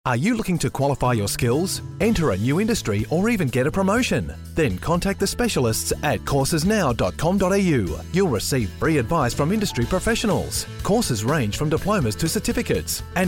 Are you looking to qualify your skills, enter a new industry, or even get a promotion? Then contact the specialists at coursesnow.com.au. You'll receive free advice from industry professionals. Courses range from diplomas to certificates, and